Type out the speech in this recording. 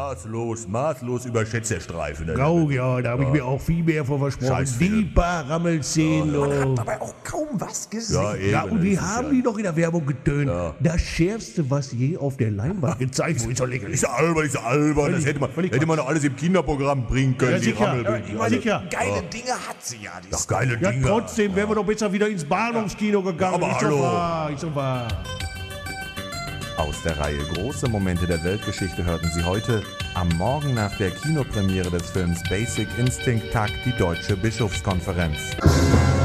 Maßlos überschätzt der Streifen. Oh ja, da habe ich mir auch viel mehr vor versprochen. Scheißfilm. Die paar Rammelszenen. Man Oh. hat dabei auch kaum was gesehen. Ja, eben, Ja, und wie das ist haben die doch in der Werbung getönt? Ja. Das Schärfste, was je auf der Leinwand gezeigt wurde. Ist doch lächerlich. Ist ja albern. Das hätte man doch alles im Kinderprogramm bringen können. Ja, die sicher. Rammelbildner. Ja, sicher. Geile Dinge hat sie ja. Die Doch geile Ja, Dinger. trotzdem wären wir doch besser wieder ins Bahnhofskino gegangen. Aber ist hallo. doch wahr, ist doch wahr. Aus der Reihe Große Momente der Weltgeschichte hörten Sie heute: Am Morgen nach der Kinopremiere des Films Basic Instinct tagt die Deutsche Bischofskonferenz.